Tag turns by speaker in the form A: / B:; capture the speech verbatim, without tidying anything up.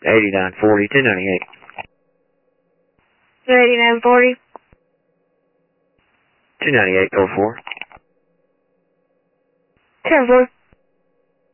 A: eighty-nine forty, two ninety-eight.
B: two eighty-nine forty.
A: two ninety-eight, oh four.
B: ten four.